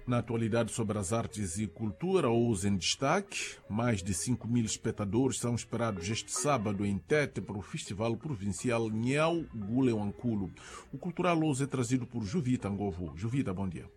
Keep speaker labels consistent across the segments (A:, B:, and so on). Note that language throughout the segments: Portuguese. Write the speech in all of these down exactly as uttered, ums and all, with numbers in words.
A: Na atualidade, sobre as artes e cultura, hoje em destaque, mais de cinco mil espectadores são esperados este sábado em Tete para o Festival Provincial Nhau Guleuanculo. O cultural hoje é trazido por Juvita Ngovo. Juvita, bom dia.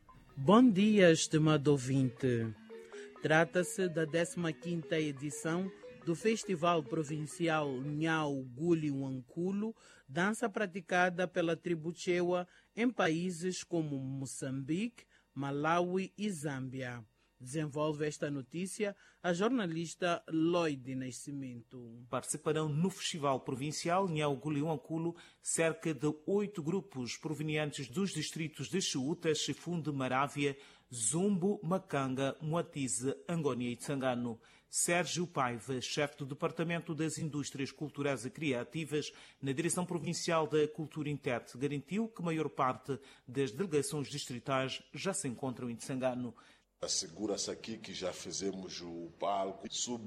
B: Bom dia, estimado ouvinte. Trata-se da décima quinta edição do Festival Provincial Nhau Guleuanculo, dança praticada pela tribo Chewa em países como Moçambique, Malawi e Zâmbia. Desenvolve esta notícia a jornalista Lloyd Nascimento.
C: Participarão no Festival Provincial Nhau Guleuanculo cerca de oito grupos provenientes dos distritos de Xuta, Chifunde, Marávia, Zumbo, Macanga, Moatize, Angônia e Tsangano. Sérgio Paiva, chefe do Departamento das Indústrias Culturais e Criativas na Direção Provincial da Cultura Interte, garantiu que a maior parte das delegações distritais já se encontram em Tsangano.
D: Assegura-se aqui que já fizemos o palco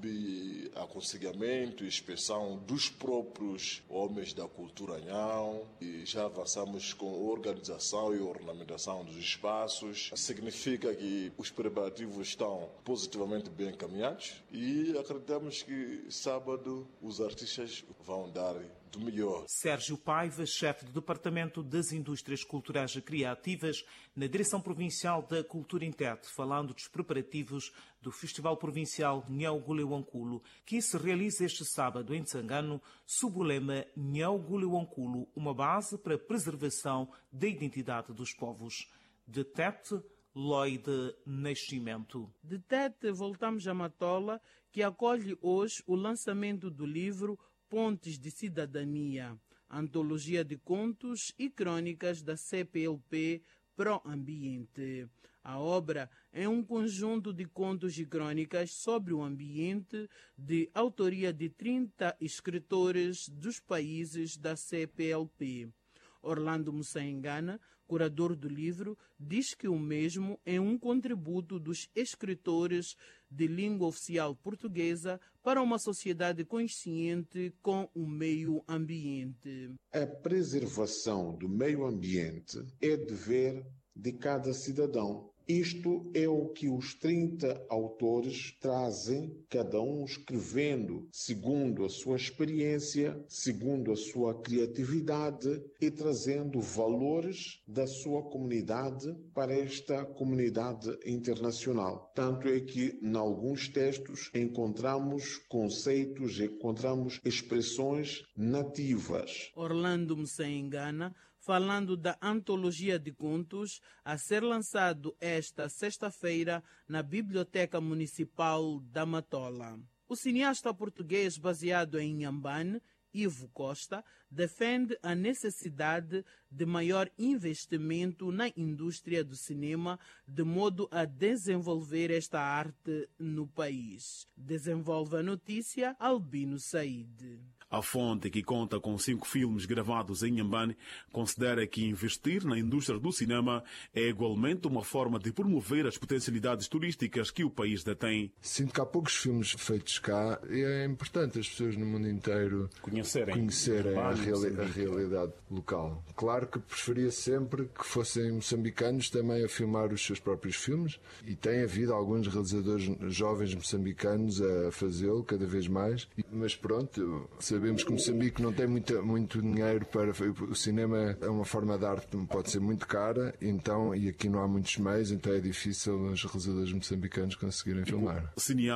D: sob aconselhamento e inspeção dos próprios homens da cultura Nhau e já avançamos com a organização e ornamentação dos espaços. Significa que os preparativos estão positivamente bem encaminhados e acreditamos que sábado os artistas vão dar do melhor.
C: Sérgio Paiva, chefe do Departamento das Indústrias Culturais e Criativas na Direção Provincial da Cultura Interte, falando dos preparativos do Festival Provincial Nhau Guleuanculo, que se realiza este sábado em Tsangano, sob o lema Nhau Guleuanculo, uma base para a preservação da identidade dos povos. De Tete, Lloyd Nascimento.
B: De Tete, voltamos a Matola, que acolhe hoje o lançamento do livro Pontes de Cidadania, antologia de contos e crônicas da C P L P Pro Ambiente. A obra é um conjunto de contos e crônicas sobre o ambiente de autoria de trinta escritores dos países da C P L P. Orlando Moçaengana, curador do livro, diz que o mesmo é um contributo dos escritores de língua oficial portuguesa para uma sociedade consciente com o meio ambiente.
E: A preservação do meio ambiente é dever de cada cidadão. Isto é o que os trinta autores trazem, cada um escrevendo segundo a sua experiência, segundo a sua criatividade e trazendo valores da sua comunidade para esta comunidade internacional. Tanto é que, em alguns textos, encontramos conceitos, encontramos expressões nativas.
B: Orlando Moçaengana, falando da antologia de contos a ser lançado esta sexta-feira na Biblioteca Municipal da Matola. O cineasta português baseado em Inhambane, Ivo Costa, defende a necessidade de maior investimento na indústria do cinema de modo a desenvolver esta arte no país. Desenvolve a notícia Albino Said.
F: A fonte, que conta com cinco filmes gravados em Inhambane, considera que investir na indústria do cinema é igualmente uma forma de promover as potencialidades turísticas que o país detém.
G: Sinto que há poucos filmes feitos cá e é importante as pessoas no mundo inteiro
F: conhecerem,
G: conhecerem a, reali- a realidade local. Claro que preferia sempre que fossem moçambicanos também a filmar os seus próprios filmes e tem havido alguns realizadores jovens moçambicanos a fazê-lo cada vez mais, mas pronto, sabemos que Moçambique não tem muito, muito dinheiro para... O cinema é uma forma de arte que pode ser muito cara, então, e aqui não há muitos meios, então é difícil os realizadores moçambicanos conseguirem filmar.